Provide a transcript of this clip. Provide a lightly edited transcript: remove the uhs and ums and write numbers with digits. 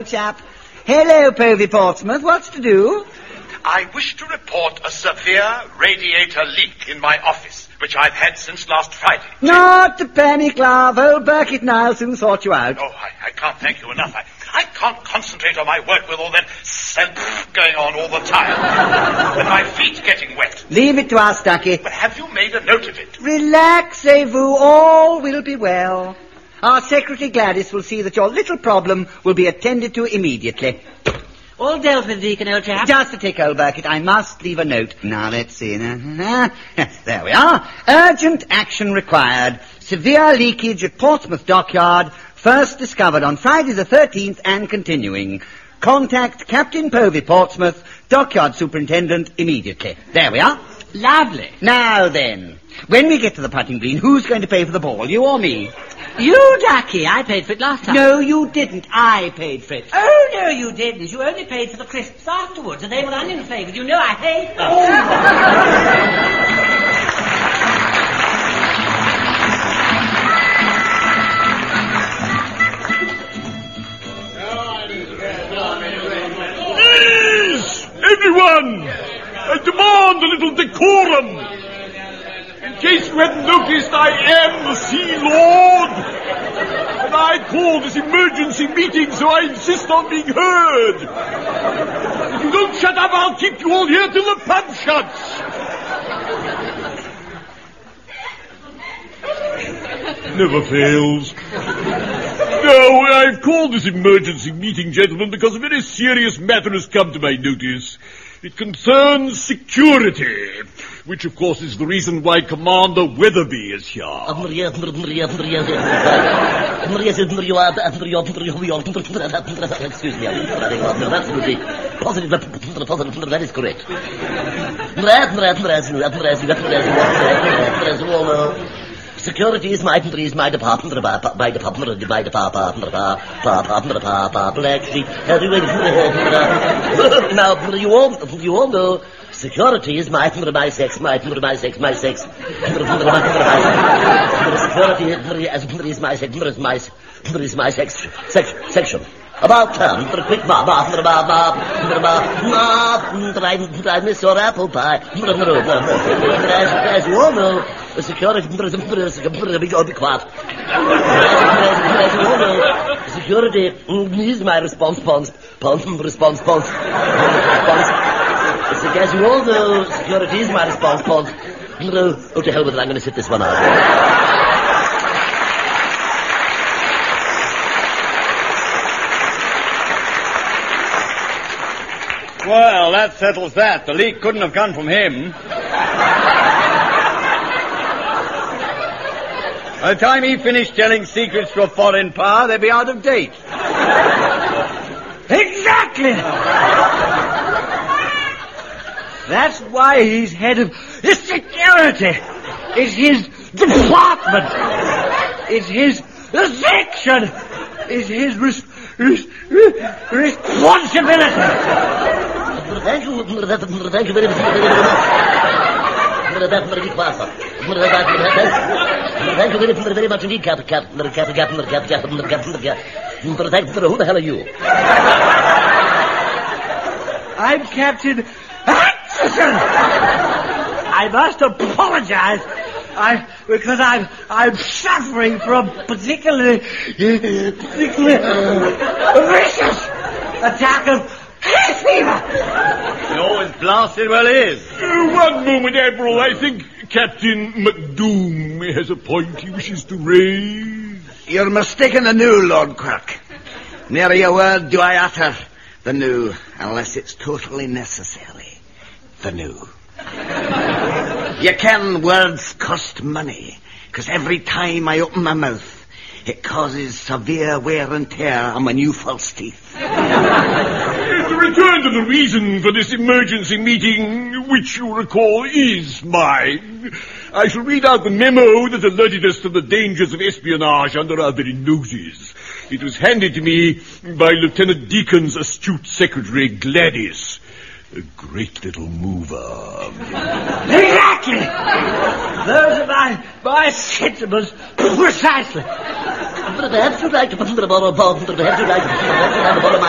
Chap. Hello, Povey Portsmouth. What's to do? I wish to report a severe radiator leak in my office, which I've had since last Friday. Not to panic, love. Old Burkitt and I'll soon sort you out. Oh, I can't thank you enough. I can't concentrate on my work with all that scent going on all the time. With my feet getting wet. Leave it to us, Ducky. But have you made a note of it? Relaxez-vous. All will be well. Our Secretary Gladys will see that your little problem will be attended to immediately. All dealt with, Deacon, old chap. Just a tick, old Burkitt. I must leave a note. Now, let's see. There we are. Urgent action required. Severe leakage at Portsmouth Dockyard. First discovered on Friday the 13th and continuing. Contact Captain Povey Portsmouth, Dockyard Superintendent, immediately. There we are. Lovely. Now then, when we get to the putting green, who's going to pay for the ball, you or me? You, Ducky. I paid for it last time. No, you didn't. I paid for it. Oh, no, you didn't. You only paid for the crisps afterwards, and they were onion flavoured. You know I hate them. Please, everyone, I demand a little decorum. In case you hadn't noticed, I am the Sea Lord. And I call this emergency meeting, so I insist on being heard. If you don't shut up, I'll keep you all here till the pub shuts. Never fails. No, I've called this emergency meeting, gentlemen, because a very serious matter has come to my notice. It concerns security, which, of course, is the reason why Commander Weatherby is here. Excuse me, absolutely positive, that is correct. Security is my department, Now, you all know, security is my sex. Security is my section. About time for a quick I miss your apple pie. As you all know, the security be quiet. As you all know, security is my response. As you all know, security is my response. Oh, to hell with it, I'm going to sit this one out. Well, that settles that. The leak couldn't have come from him. By the time he finished telling secrets to a foreign power, they'd be out of date. Exactly! That's why he's head of security. It's his department. It's his section. It's his responsibility. Thank you very much. Thank you very much indeed, Captain. Who the hell are you? I'm Captain Atchison. I must apologize. Because I'm suffering from a particularly vicious attack of hay fever. He always blasted well is. One moment, Admiral. I think Captain McDoom has a point he wishes to raise. You're mistaken anew, Lord Quirk. Nary a word do I utter the new, unless it's totally necessary. The new. You can, words cost money, because every time I open my mouth, it causes severe wear and tear on my new false teeth. To return to the reason for this emergency meeting, which you recall is mine, I shall read out the memo that alerted us to the dangers of espionage under our very noses. It was handed to me by Lieutenant Deacon's astute secretary, Gladys. A great little mover. Exactly! Those are my sentiments, precisely. Perhaps you'd like to put the bottle of